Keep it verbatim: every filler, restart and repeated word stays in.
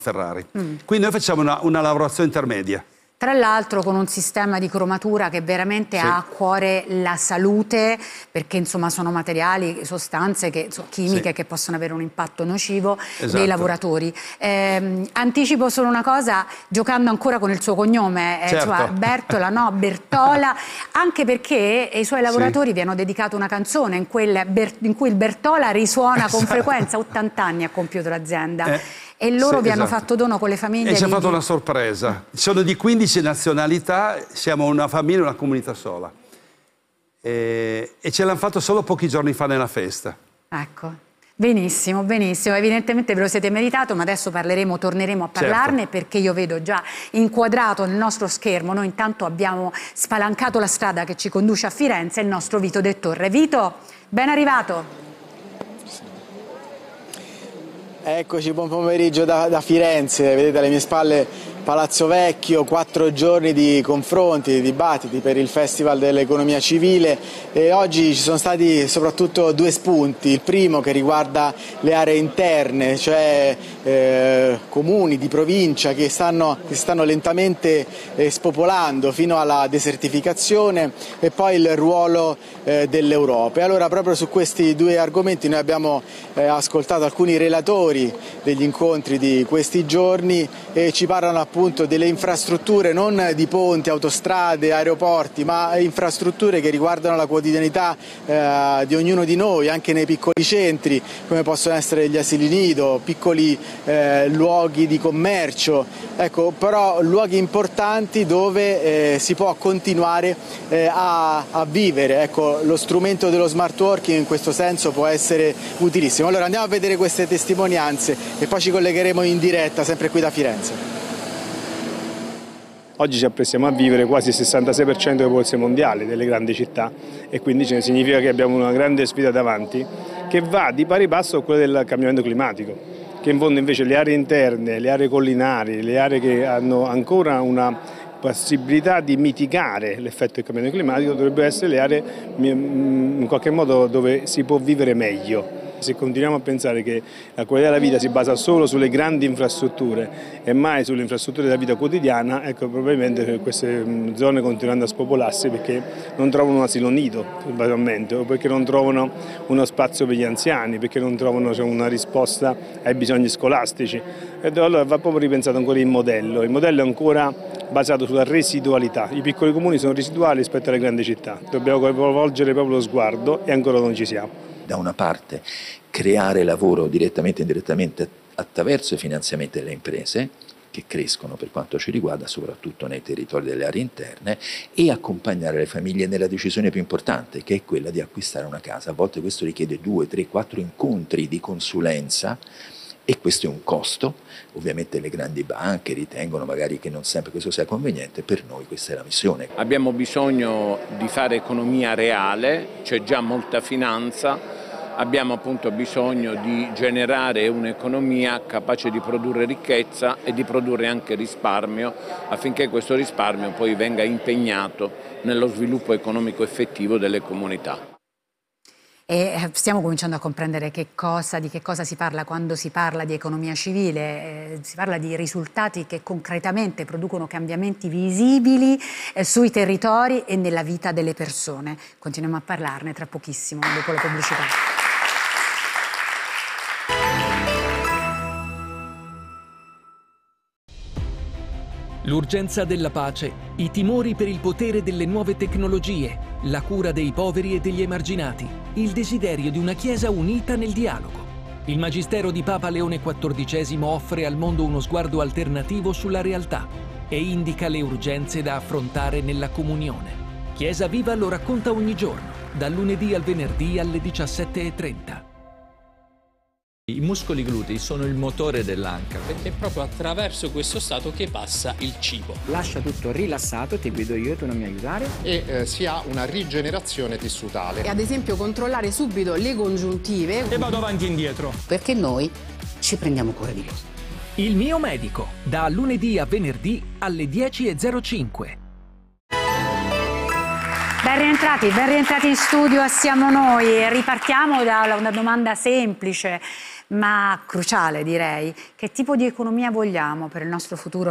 Ferrari. Mm. Quindi noi facciamo una, una lavorazione intermedia. Tra l'altro con un sistema di cromatura che veramente sì. ha a cuore la salute, perché insomma sono materiali, sostanze che, so, chimiche sì. che possono avere un impatto nocivo esatto. dei lavoratori. Eh, anticipo solo una cosa, giocando ancora con il suo cognome, eh, certo. cioè Bertola, no, Bertola, anche perché ai suoi lavoratori sì. vi hanno dedicato una canzone in, quel, in cui il Bertola risuona esatto. con frequenza, ottanta anni ha compiuto l'azienda. Eh. E loro sì, vi hanno esatto. fatto dono con le famiglie? E ci ha di... fatto una sorpresa. Sono di quindici nazionalità, siamo una famiglia, una comunità sola. E, e ce l'hanno fatto solo pochi giorni fa nella festa. Ecco, benissimo, benissimo. Evidentemente ve lo siete meritato, ma adesso parleremo, torneremo a parlarne certo. perché io vedo già inquadrato nel nostro schermo. Noi intanto abbiamo spalancato la strada che ci conduce a Firenze, il nostro Vito De Torre. Vito, ben arrivato. Eccoci, buon pomeriggio da, da Firenze, vedete alle mie spalle Palazzo Vecchio, quattro giorni di confronti, di dibattiti per il Festival dell'Economia Civile e oggi ci sono stati soprattutto due spunti, il primo che riguarda le aree interne, cioè eh, comuni di provincia che stanno, che stanno lentamente eh, spopolando fino alla desertificazione e poi il ruolo eh, dell'Europa. E allora proprio su questi due argomenti noi abbiamo eh, ascoltato alcuni relatori degli incontri di questi giorni e ci parlano appunto delle infrastrutture, non di ponti, autostrade, aeroporti, ma infrastrutture che riguardano la quotidianità eh, di ognuno di noi, anche nei piccoli centri, come possono essere gli asili nido, piccoli eh, luoghi di commercio, ecco, però luoghi importanti dove eh, si può continuare eh, a, a vivere. Ecco, lo strumento dello smart working in questo senso può essere utilissimo. Allora andiamo a vedere queste testimonianze e poi ci collegheremo in diretta sempre qui da Firenze. Oggi ci apprestiamo a vivere quasi il sessantasei per cento delle popolazioni mondiali delle grandi città e quindi ciò significa che abbiamo una grande sfida davanti che va di pari passo con quella del cambiamento climatico, che in fondo invece le aree interne, le aree collinari, le aree che hanno ancora una possibilità di mitigare l'effetto del cambiamento climatico dovrebbero essere le aree in qualche modo dove si può vivere meglio. Se continuiamo a pensare che la qualità della vita si basa solo sulle grandi infrastrutture e mai sulle infrastrutture della vita quotidiana, ecco probabilmente queste zone continueranno a spopolarsi perché non trovano un asilo nido, probabilmente, o perché non trovano uno spazio per gli anziani, perché non trovano cioè, una risposta ai bisogni scolastici. E allora va proprio ripensato ancora il modello. Il modello è ancora basato sulla residualità. I piccoli comuni sono residuali rispetto alle grandi città. Dobbiamo coinvolgere proprio lo sguardo e ancora non ci siamo. Da una parte creare lavoro direttamente e indirettamente attraverso i finanziamenti delle imprese che crescono per quanto ci riguarda soprattutto nei territori delle aree interne e accompagnare le famiglie nella decisione più importante che è quella di acquistare una casa. A volte questo richiede due, tre, quattro incontri di consulenza e questo è un costo. Ovviamente le grandi banche ritengono magari che non sempre questo sia conveniente, per noi questa è la missione. Abbiamo bisogno di fare economia reale, c'è già molta finanza, abbiamo appunto bisogno di generare un'economia capace di produrre ricchezza e di produrre anche risparmio affinché questo risparmio poi venga impegnato nello sviluppo economico effettivo delle comunità. E stiamo cominciando a comprendere che cosa, di che cosa si parla quando si parla di economia civile, eh, si parla di risultati che concretamente producono cambiamenti visibili eh, sui territori e nella vita delle persone. Continuiamo a parlarne tra pochissimo, dopo la pubblicità. L'urgenza della pace, i timori per il potere delle nuove tecnologie, la cura dei poveri e degli emarginati, il desiderio di una Chiesa unita nel dialogo. Il Magistero di Papa Leone quattordicesimo offre al mondo uno sguardo alternativo sulla realtà e indica le urgenze da affrontare nella comunione. Chiesa Viva lo racconta ogni giorno, dal lunedì al venerdì alle diciassette e trenta. I muscoli glutei sono il motore dell'anca, perché è proprio attraverso questo stato che passa il cibo. Lascia tutto rilassato, ti guido io, tu non mi aiutare. E eh, si ha una rigenerazione tissutale. E ad esempio controllare subito le congiuntive. E vado avanti e indietro. Perché noi ci prendiamo cura di loro. Il mio medico, da lunedì a venerdì alle dieci e zero cinque. Ben rientrati, ben rientrati in studio, siamo noi. Ripartiamo da una domanda semplice. ma cruciale direi. Che tipo di economia vogliamo per il nostro futuro?